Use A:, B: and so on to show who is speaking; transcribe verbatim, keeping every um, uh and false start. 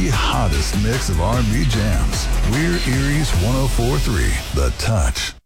A: hottest mix of R and B jams. We're Erie's one oh four point three, The Touch.